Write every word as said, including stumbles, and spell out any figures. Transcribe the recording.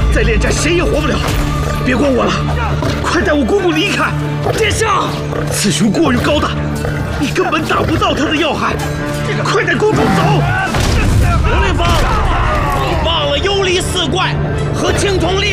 在恋战谁也活不了。别管我了，快带我姑姑离开！殿下，此熊过于高大，你根本打不到他的要害。快带公主走！ 刘立峰，你忘了幽离四怪和青铜力